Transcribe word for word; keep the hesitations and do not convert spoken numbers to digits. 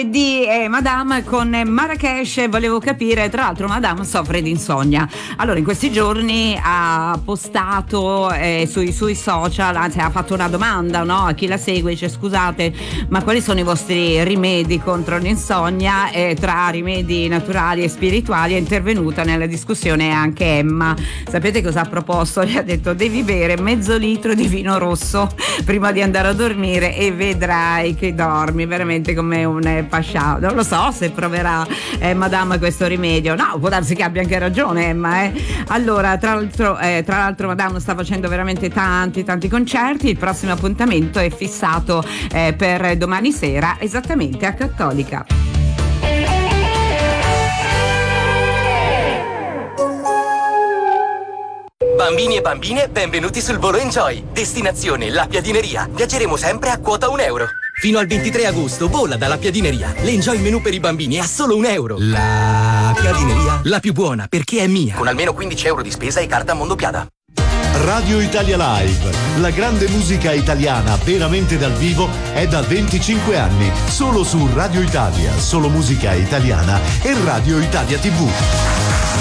Di eh, Madame con Marrakesh. Volevo capire, tra l'altro Madame soffre di insonnia. Allora in questi giorni ha postato eh, sui, sui social, anzi ha fatto una domanda, no, a chi la segue, dice: scusate, ma quali sono i vostri rimedi contro l'insonnia? E tra rimedi naturali e spirituali è intervenuta nella discussione anche Emma. Sapete cosa ha proposto? Gli ha detto: devi bere mezzo litro di vino rosso prima di andare a dormire e vedrai che dormi veramente come un pascià. Non lo so se proverà eh, Madame questo rimedio. No, può darsi che abbia anche ragione Emma, eh. Allora, tra l'altro, eh, tra l'altro Madame sta facendo veramente tanti tanti concerti. Il prossimo appuntamento è fissato eh, per domani sera, esattamente a Cattolica. Bambini e bambine, benvenuti sul volo Enjoy. Destinazione La Piadineria. Viaggeremo sempre a quota un euro. Fino al ventitré agosto vola dalla Piadineria. L'Enjoy menù per i bambini è a solo un euro. La Piadineria, la più buona perché è mia. Con almeno quindici euro di spesa e carta Mondopiada. Radio Italia Live, la grande musica italiana veramente dal vivo è da venticinque anni. Solo su Radio Italia, solo musica italiana e Radio Italia tivù.